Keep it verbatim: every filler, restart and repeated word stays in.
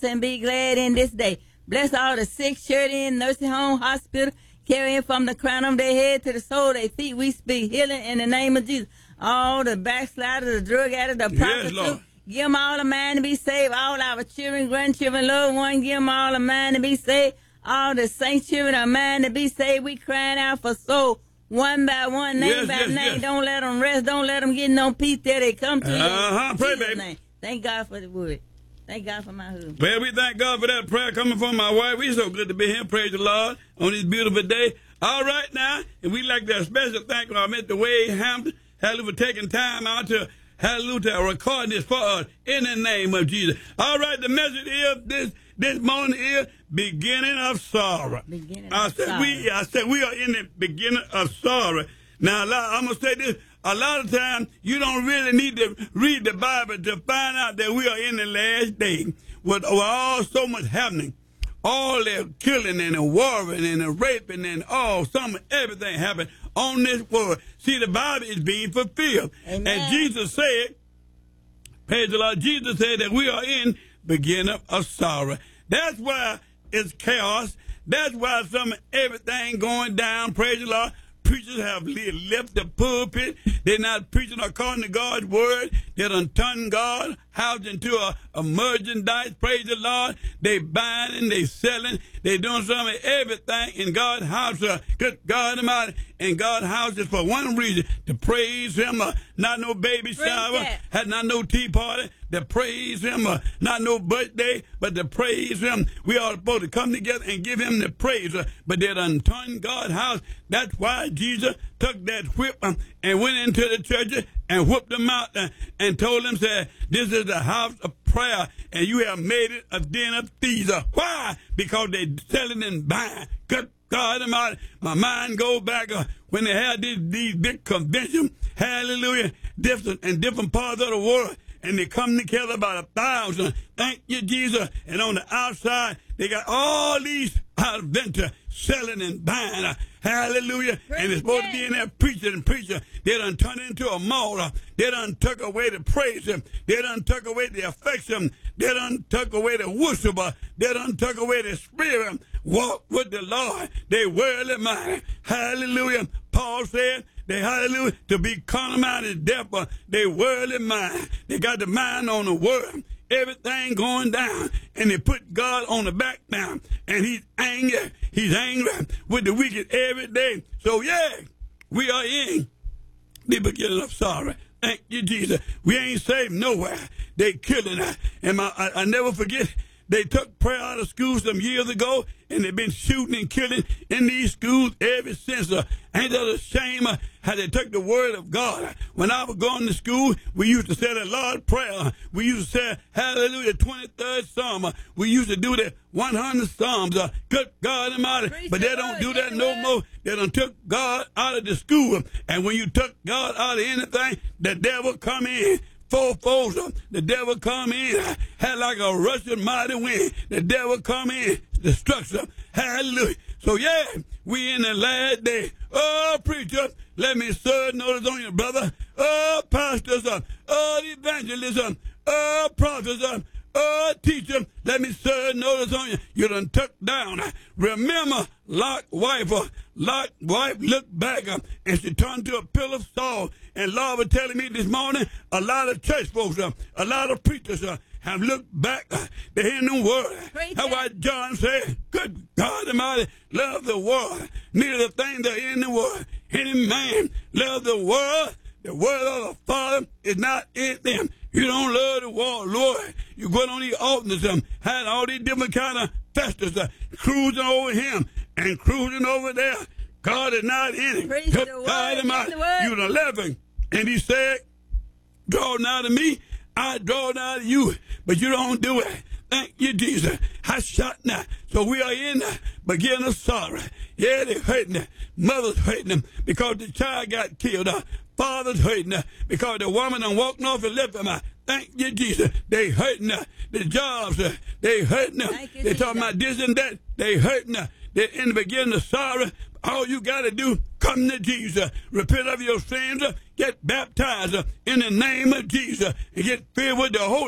and be glad in this day. Bless all the sick, charity in nursing home, hospital, carrying from the crown of their head to the sole of their feet. We speak healing in the name of Jesus. All the backsliders, the drug addicts, the prostitutes, Yes, Lord. give them all a mind to be saved. All our children, grandchildren, loved ones, give them all a mind to be saved. All the saints children, a mind to be saved. We crying out for soul. One by one, name Yes, by yes, name. yes. Don't let them rest. Don't let them get no peace till they come to you. Uh-huh. In Pray, Jesus' baby. name. Thank God for the word. Thank God for my husband. Well, we thank God for that prayer coming from my wife. We so good to be here. Praise the Lord on this beautiful day. All right now, and we like to special thank our Mister Wade Hampton. Hallelujah, for taking time out to, hallelujah, to record this for us in the name of Jesus. All right, the message is this this morning is beginning of sorrow. Beginning I of said sorrow. we I said we are in the beginning of sorrow. Now, a lot- I'm gonna say this. A lot of times, you don't really need to read the Bible to find out that we are in the last day. With all so much happening, all the killing and the warring and the raping and all, some everything happened on this world. See, the Bible is being fulfilled. Amen. And Jesus said, praise the Lord, Jesus said that we are in beginning of sorrow. That's why it's chaos. That's why some everything going down, praise the Lord. Preachers have li- left the pulpit. They're not preaching according to God's word. They done turned God's house into a, a merchandise. Praise the Lord. They buying and they selling. They doing some of everything in God's house. Uh, good God Almighty. And God's house is for one reason, to praise Him. Uh, not no baby Praise shower. that. Had not no tea party. To praise Him. Uh, not no birthday, but to praise Him. We are supposed to come together and give Him the praise. Uh, but they done turned God's house. That's why Jesus took that whip um, and went into the church and whooped them out uh, and told them, said, this is the house of prayer, and you have made it a den of thieves. Uh, why? Because they selling and buying. Good God Almighty, my mind goes back uh, when they had these, these big conventions, hallelujah, different in different parts of the world, and they come together about a thousand. Thank you, Jesus. And on the outside, they got all these adventures selling and buying. Uh, hallelujah. Praise and it's supposed God. to be in there preaching and preaching. They done turned it into a mall. Uh, they done took away the praise Him. They done took away the affection. They done took away the worship. Uh, they done took away the spirit. Walk with the Lord. They worldly mind. Hallelujah. Paul said, they, hallelujah, to be carnal-minded, deaf, uh, they worldly mind. They got the mind on the world. Everything going down, and they put God on the back now, and He's angry. He's angry with the wicked every day. So, yeah, we are in the beginning of sorrow. Thank you, Jesus. We ain't saved nowhere. They killing us. And my, I, I never forget, they took prayer out of school some years ago, and they've been shooting and killing in these schools ever since. Uh, ain't that a shame uh, how they took the word of God? When I was going to school, we used to say the Lord's Prayer. We used to say, hallelujah, twenty-third Psalm. Uh, we used to do the one hundred Psalms. Uh, good God Almighty. Preach But the they don't word, do preach that the no word. more. They done took God out of the school. And when you took God out of anything, the devil come in. Four folds, uh, the devil come in, uh, had like a rushing mighty wind. The devil come in, destruction. Hallelujah. So yeah, we in the last day. Oh, preacher, let me serve notice on you, brother. Oh, pastors, uh, oh, evangelism, oh, prophets, uh, oh, teacher, let me serve notice on you. You done took down. Uh, remember, Lot's wife, uh, Lot's wife looked back uh, and she turned to a pillar of salt. And Lord was telling me this morning, a lot of church folks, uh, a lot of preachers uh, have looked back. Uh, they hear the word. Preach That's it. why John said, good God Almighty, love the world. Neither the things that are in the world. Any man love the world. The word of the Father is not in them. You don't love the world, Lord. You go on these altars and had all these different kind of festivals uh, cruising over him and cruising over there. God is not in it. Preach Good the word, God preach Almighty, the word. you the eleven. And he said, draw nigh to me, I draw nigh to you. But you don't do it. Thank you, Jesus. I shot now. So we are in the beginning of sorrow. Yeah, they're hurting them. Mother's hurting them because the child got killed. Uh, father's hurting them because the woman done walked off and left them out. Thank you, Jesus. They hurting them. The jobs, uh, they hurting them. Thank you, They talking Jesus. about this and that. They hurting them. They're in the beginning of sorrow. All you got to do, come to Jesus. Repent of your sins. uh, Get baptized uh, in the name of Jesus. And get filled with the Holy